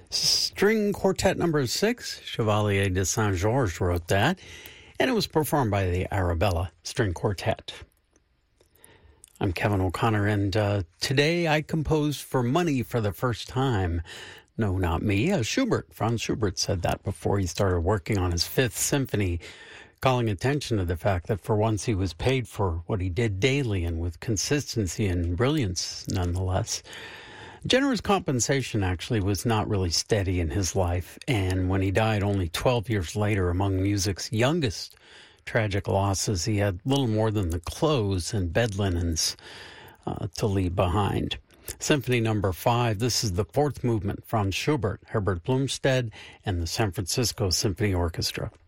String Quartet number 6, Chevalier de Saint-Georges wrote that, and it was performed by the Arabella String Quartet. I'm Kevin O'Connor, and today I composed for money for the first time. No, not me. Franz Schubert said that before he started working on his Fifth Symphony, calling attention to the fact that for once he was paid for what he did daily and with consistency and brilliance nonetheless. Generous compensation actually was not really steady in his life, and when he died only 12 years later, among music's youngest tragic losses, he had little more than the clothes and bed linens to leave behind. Symphony number 5, this is the fourth movement from Schubert, Herbert Blomstedt, and the San Francisco Symphony Orchestra.